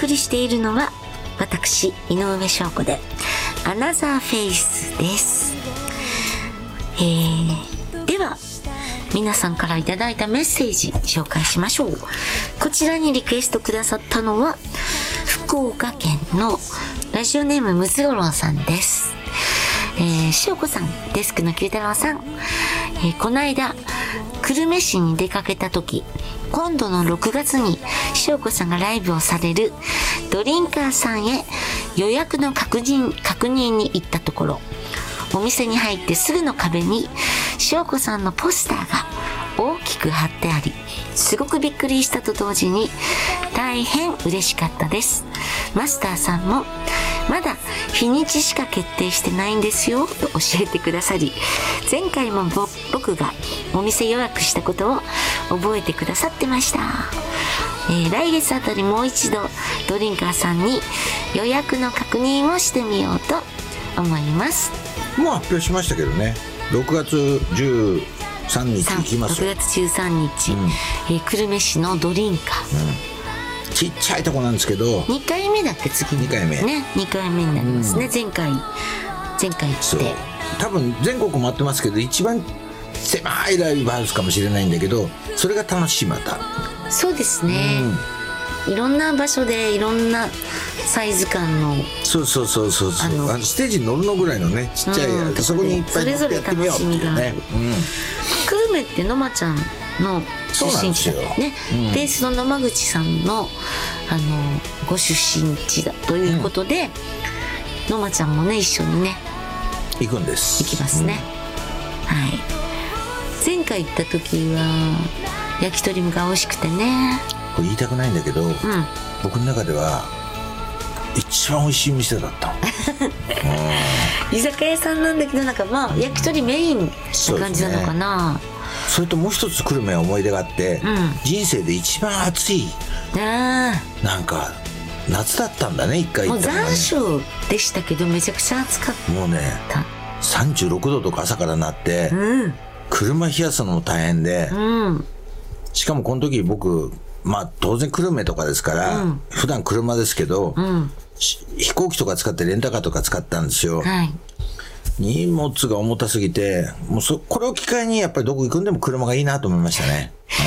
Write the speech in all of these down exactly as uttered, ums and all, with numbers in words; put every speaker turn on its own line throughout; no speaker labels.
送りしているのは私井上翔子でアナザーフェイスです。えー、では皆さんからいただいたメッセージ紹介しましょう。こちらにリクエストくださったのは福岡県のラジオネームムツゴロウさんです。えー、塩子さん、デスクの九太郎さん、えー、この間久留米市に出かけた時、今度のろくがつに塩子さんがライブをされるドリンカーさんへ予約の確認確認に行ったところ、お店に入ってすぐの壁に塩子さんのポスターが大きく貼ってあり、すごくびっくりしたと同時に大変嬉しかったです。マスターさんもまだ日にちしか決定してないんですよと教えてくださり、前回も僕がお店予約したことを覚えてくださってました。えー、来月あたりもう一度ドリンカーさんに予約の確認をしてみようと思います。
もう発表しましたけどね、ろくがつじゅうさんにち行きますよ。
ろくがつじゅうさんにち、うん、えー、久留米市のドリンカー、うん、
ちっちゃいとこなんですけど
にかいめだっけ、次に
にかいめ
ね、にかいめになりますね、うん、前回前回来て
多分全国回ってますけど一番狭いライブハウスかもしれないんだけど、それが楽しい。また
そうですね、うん、いろんな場所でいろんなサイズ感の
そうそうそうそうそう、あのあのステージに乗るのぐらいのねちっちゃい、うん、そこにいっぱい乗ってやってみようっていうね。
久留米ってのまちゃんの出身地だよね。ベースの野間口さんのあのご出身地だということで、うん、のまちゃんもね一緒にね
行くんです。
行きますね、うん、はい。前回行った時は焼き鳥が美味しくてね、
これ言いたくないんだけど、うん、僕の中では一番美味しい店だった
居酒屋さんなんだけど、なんかまあ焼き鳥メインな感じなのかな。
そ, それともう一つ久留米は思い出があって、うん、人生で一番暑いあなんか夏だったんだね。一回行ったのがね、
もう残暑でしたけどめちゃくちゃ暑かった。
もうねさんじゅうろくどとか朝からなって、うん、車冷やすのも大変で、うん、しかもこの時僕まあ当然久留米とかですから、うん、普段車ですけど、うん、飛行機とか使ってレンタカーとか使ったんですよ、はい、荷物が重たすぎてもうそこれを機会にやっぱりどこ行くんでも車がいいなと思いましたね、はい、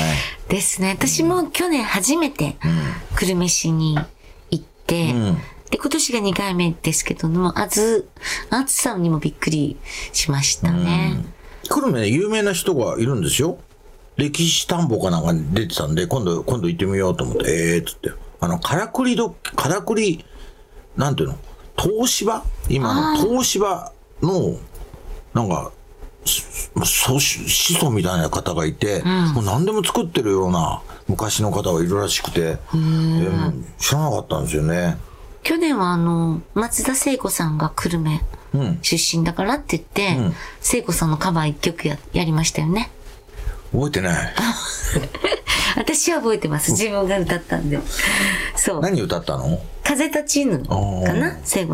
ですね。
私も去年初めて久留米市に行って、うん、で今年がにかいめですけども、暑暑さにもびっくりしましたね、うん、
久留米有名な人がいるんですよ。歴史探訪かなんかに出てたんで今度今度行ってみようと思って、えーっつってあのからくりどからくりなんていうの東芝今の東芝のなんか子孫みたいな方がいて、うん、もう何でも作ってるような昔の方がいるらしくて、えー、知らなかったんですよね。
去年はあの松田聖子さんが久留米出身だからって言って、うん、聖子さんのカバーいっきょく や, やりましたよね。
覚えてない
私は覚えてます。自分が歌ったんで。そう。
何歌ったの？
風立ちぬかな、聖子